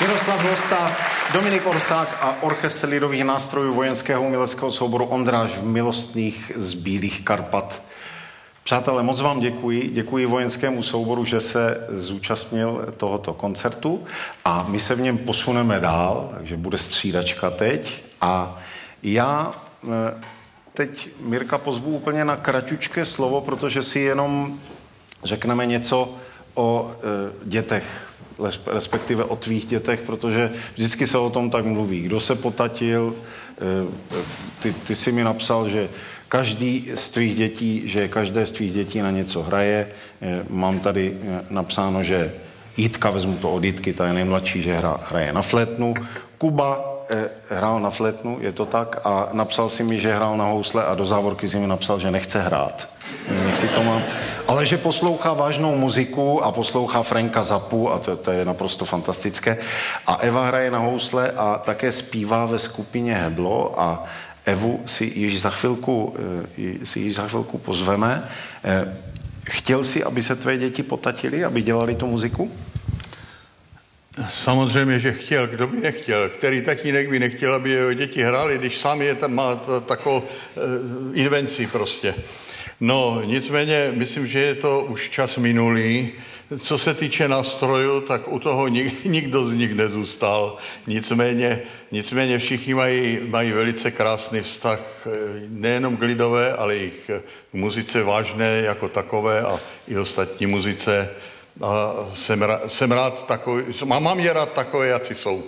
Miroslav Hlosta, Dominik Orsák a orchestr lidových nástrojů vojenského uměleckého souboru Ondráž v Milostných z Bílých Karpat. Přátelé, moc vám děkuji. Děkuji vojenskému souboru, že se zúčastnil tohoto koncertu a my se v něm posuneme dál, takže bude střídačka teď. A já teď Mirka pozvu úplně na kratučké slovo, protože si jenom řekneme něco o dětech, respektive o tvých dětech, protože vždycky se o tom tak mluví. Kdo se potatil, ty si mi napsal, že každé z tvých dětí na něco hraje. Mám tady napsáno, že Jitka, vezmu to od Jitky, ta je nejmladší, že hraje na flétnu. Kuba hrál na flétnu, je to tak, a napsal si mi, že hrál na housle a do závorky si mi napsal, že nechce hrát. Jak si to mám. Ale že poslouchá vážnou muziku a poslouchá Franka Zappu a to je naprosto fantastické. A Eva hraje na housle a také zpívá ve skupině Heblo a Evu si již za chvilku pozveme. Chtěl jsi, aby se tvé děti potatily, aby dělali tu muziku? Samozřejmě, že chtěl. Kdo by nechtěl? Který tatínek by nechtěl, aby jeho děti hráli, když sám je tam má takovou invenci prostě. No, nicméně, myslím, že je to už čas minulý. Co se týče nástrojů, tak u toho nikdo z nich nezůstal. Nicméně všichni mají velice krásný vztah nejenom k lidové, ale i k muzice vážné jako takové a i ostatní muzice. A jsem rád takový, mám je rád takové, jací jsou.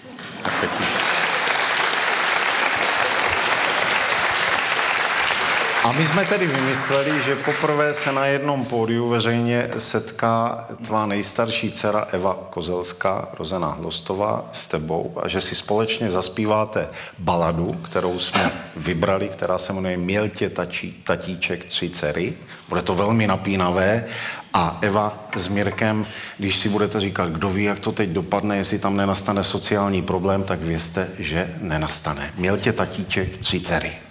A my jsme tedy vymysleli, že poprvé se na jednom pódiu veřejně setká tvá nejstarší dcera Eva Kozelská, rozená Hlostová, s tebou a že si společně zaspíváte baladu, kterou jsme vybrali, která se jmenuje Měl tě tatíček 3 dcery. Bude to velmi napínavé a Eva s Mirkem, když si budete říkat, kdo ví, jak to teď dopadne, jestli tam nenastane sociální problém, tak vězte, že nenastane. Měl tě tatíček 3 dcery.